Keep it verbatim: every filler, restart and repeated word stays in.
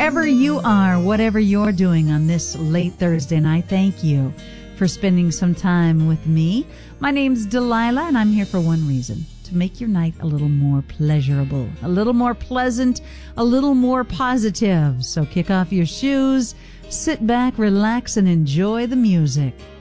wherever you are, whatever you're doing on this late Thursday night, thank you for spending some time with me. My name's Delilah, and I'm here for one reason, to make your night a little more pleasurable, a little more pleasant, a little more positive. So kick off your shoes, sit back, relax, and enjoy the music.